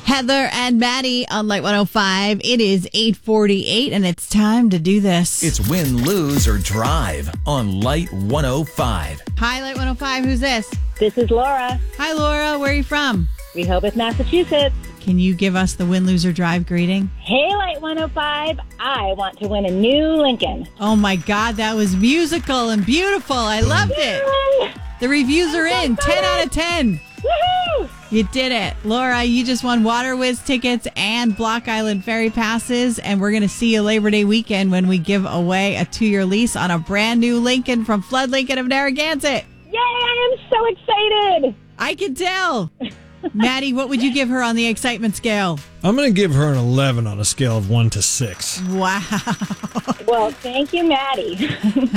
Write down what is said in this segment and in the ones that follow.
Heather and Maddie on Light 105. It is 8:48 and it's time to do this. It's Win, Lose, or Drive on Light 105. Hi, Light 105. Who's this? This is Laura. Hi, Laura. Where are you from? Rehoboth, Massachusetts. Can you give us the Win, Lose, or Drive greeting? Hey, Light 105. I want to win a new Lincoln. Oh, my God. That was musical and beautiful. I loved it. Yay! The reviews are in. 10 out of 10. Woohoo! You did it. Laura, you just won Water Whiz tickets and Block Island Ferry passes, and we're going to see you Labor Day weekend when we give away a 2-year lease on a brand new Lincoln from Flood Lincoln of Narragansett. Yay, I am so excited. I can tell. Maddie, what would you give her on the excitement scale? I'm going to give her an 11 on a scale of 1 to 6. Wow. Well, thank you, Maddie.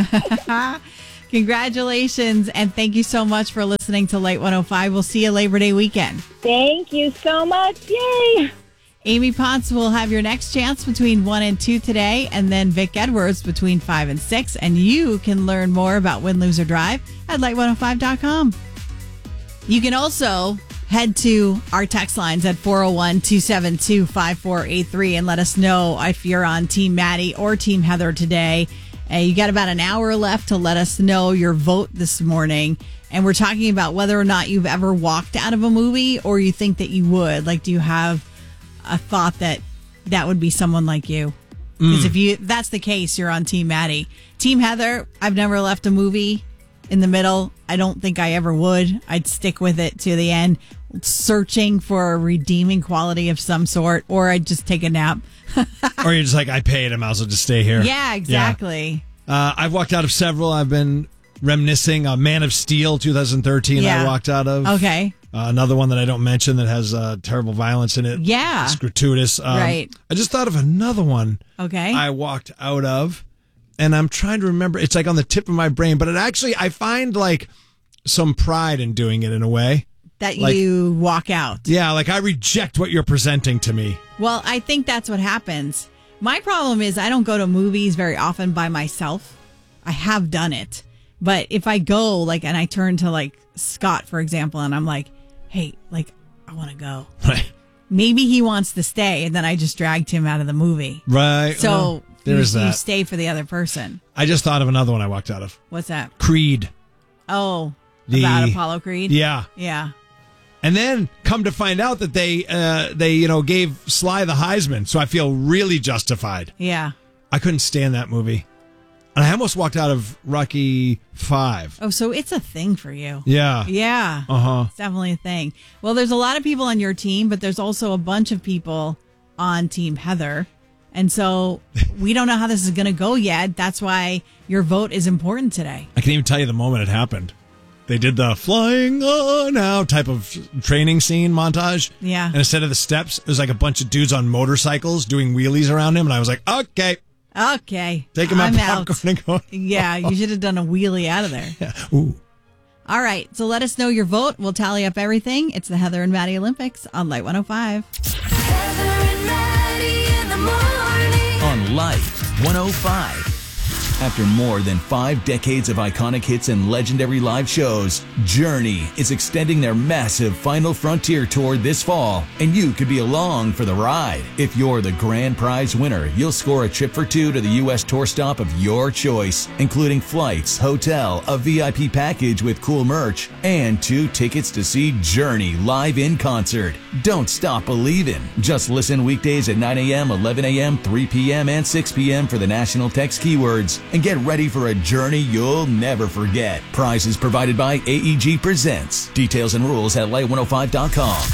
Congratulations, and thank you so much for listening to Light 105. We'll see you Labor Day weekend. Thank you so much. Yay. Amy Ponce will have your next chance between 1 and 2 today, and then Vic Edwards between 5 and 6. And you can learn more about Win, Lose, or Drive at light105.com. You can also head to our text lines at 401-272-5483 and let us know if you're on Team Maddie or Team Heather today. You got about an hour left to let us know your vote this morning. And we're talking about whether or not you've ever walked out of a movie or you think that you would. Like, do you have a thought that that would be someone like you? Because if that's the case, you're on Team Maddie. Team Heather, I've never left a movie in the middle. I don't think I ever would. I'd stick with it to the end, searching for a redeeming quality of some sort, or I'd just take a nap. Or you're just like, I paid, I might as well just stay here. Yeah, exactly. Yeah. I've walked out of several. I've been reminiscing. Man of Steel, 2013, I walked out of. Okay. Another one that I don't mention that has terrible violence in it. Yeah. It's gratuitous. Right. I just thought of another one. Okay. I walked out of, and I'm trying to remember. It's like on the tip of my brain, but I find like some pride in doing it in a way. That you walk out. Yeah, like I reject what you're presenting to me. Well, I think that's what happens. My problem is I don't go to movies very often by myself. I have done it. But if I go, like, and I turn to, like, Scott, for example, and I'm like, hey, like, I want to go. Right. Maybe he wants to stay, and then I just dragged him out of the movie. Right. So well, there's you that. stay for the other person. I just thought of another one I walked out of. What's that? Creed. Oh, about Apollo Creed? Yeah. Yeah. And then come to find out that they gave Sly the Heisman, so I feel really justified. Yeah. I couldn't stand that movie. And I almost walked out of Rocky 5. Oh, so it's a thing for you. Yeah. Yeah. Uh-huh. It's definitely a thing. Well, there's a lot of people on your team, but there's also a bunch of people on Team Heather. And so we don't know how this is going to go yet. That's why your vote is important today. I can even tell you the moment it happened. They did the flying on out type of training scene montage. Yeah. And instead of the steps, it was like a bunch of dudes on motorcycles doing wheelies around him. And I was like, okay. Okay. Take him out popcorn and go. Yeah, you should have done a wheelie out of there. Yeah. Ooh. All right. So let us know your vote. We'll tally up everything. It's the Heather and Maddie Olympics on Light 105. Heather and Maddie in the morning. On Light 105. After more than 5 decades of iconic hits and legendary live shows, Journey is extending their massive Final Frontier tour this fall, and you could be along for the ride. If you're the grand prize winner, you'll score a trip for 2 to the U.S. tour stop of your choice, including flights, hotel, a VIP package with cool merch, and 2 tickets to see Journey live in concert. Don't stop believing. Just listen weekdays at 9 a.m., 11 a.m., 3 p.m., and 6 p.m. for the national text keywords. And get ready for a journey you'll never forget. Prizes provided by AEG Presents. Details and rules at light105.com.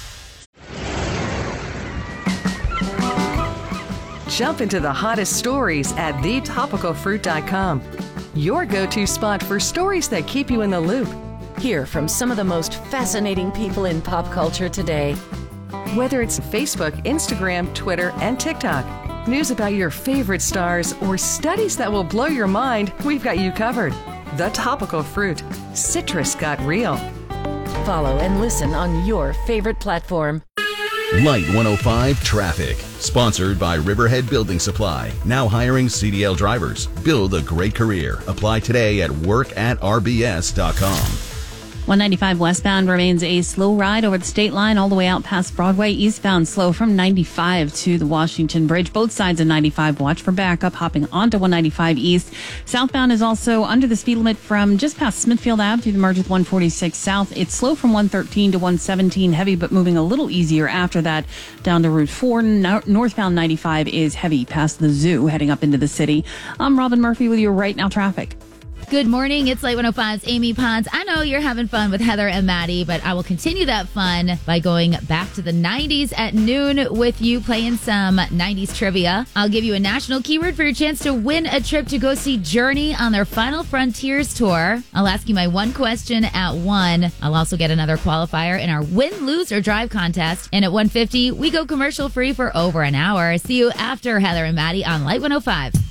Jump into the hottest stories at thetopicalfruit.com. Your go-to spot for stories that keep you in the loop. Hear from some of the most fascinating people in pop culture today. Whether it's Facebook, Instagram, Twitter, and TikTok. News about your favorite stars or studies that will blow your mind, we've got you covered. The Topical Fruit. Citrus got real. Follow and listen on your favorite platform. Light 105 Traffic. Sponsored by Riverhead Building Supply. Now hiring CDL drivers. Build a great career. Apply today at workatrbs.com. 195 westbound remains a slow ride over the state line all the way out past Broadway. Eastbound slow from 95 to the Washington Bridge. Both sides of 95 watch for backup hopping onto 195 east. Southbound is also under the speed limit from just past Smithfield Ave through the merge with 146 south. It's slow from 113 to 117, heavy but moving a little easier after that down to Route 4. Northbound 95 is heavy past the zoo heading up into the city. I'm Robin Murphy with your Right Now traffic. Good morning. It's Light 105's Amy Pons. I know you're having fun with Heather and Maddie, but I will continue that fun by going back to the 90s at noon with you, playing some 90s trivia. I'll give you a national keyword for your chance to win a trip to go see Journey on their Final Frontiers tour. I'll ask you my one question at 1. I'll also get another qualifier in our Win, Lose, or Drive contest. And at 1:50, we go commercial free for over an hour. See you after Heather and Maddie on Light 105.